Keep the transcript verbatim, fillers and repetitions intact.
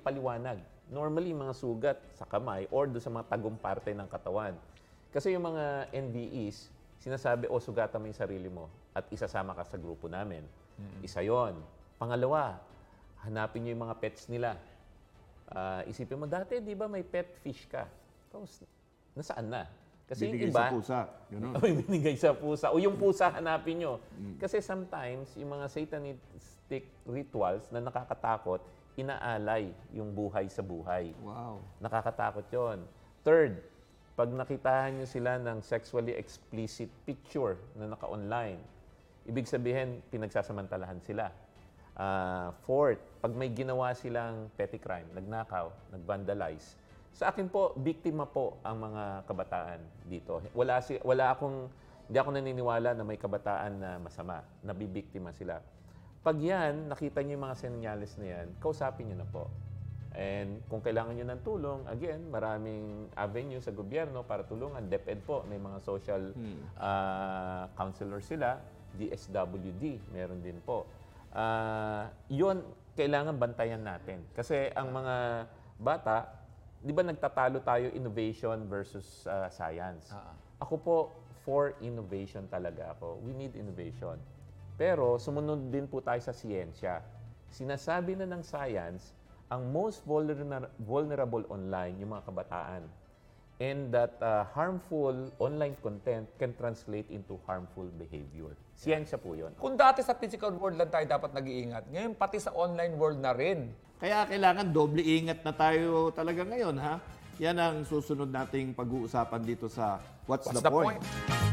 paliwanag. Normally, mga sugat sa kamay or doon sa mga tagong parte ng katawan. Kasi yung mga N D Es, sinasabi, o sugatan mo yung sarili mo at isasama ka sa grupo namin. Mm-hmm. Isa yon. Pangalawa, hanapin nyo yung mga pets nila. Uh, isipin mo, dati di ba may pet fish ka? Tapos, nasaan na? Kasi binigay yung iba, sa pusa. Yun o binigay sa pusa. O yung pusa, hanapin nyo. Mm. Kasi sometimes, yung mga satanistic rituals na nakakatakot, inaalay yung buhay sa buhay. Wow. Nakakatakot yon. Third, pag nakitahan nyo sila ng sexually explicit picture na naka-online, ibig sabihin, pinagsasamantalahan sila. Uh, fourth, pag may ginawa silang petty crime, nagnakaw, nag-vandalize, sa akin po, biktima po ang mga kabataan dito. Wala, si, wala akong, hindi ako naniniwala na may kabataan na masama, nabibiktima sila. Pag yan, nakita niyo yung mga senyales na yan, kausapin niyo na po. And kung kailangan niyo ng tulong, again, maraming avenue sa gobyerno para tulungan. DepEd po, may mga social uh, counselor sila. D S W D, meron din po. Uh, yun, kailangan bantayan natin. Kasi ang mga bata, di ba nagtatalo tayo innovation versus uh, science? Uh-huh. Ako po, for innovation talaga ako. We need innovation. Pero sumunod din po tayo sa siyensya. Sinasabi na ng science, ang most vulner- vulnerable online, yung mga kabataan. And that uh, harmful online content can translate into harmful behavior. Siyensya po yun. Kung dati sa physical world lang tayo dapat nag-iingat, ngayon pati sa online world na rin. Kaya kailangan doble ingat na tayo talaga ngayon, ha? Yan ang susunod nating pag-uusapan dito sa What's, What's the, the Point? Point?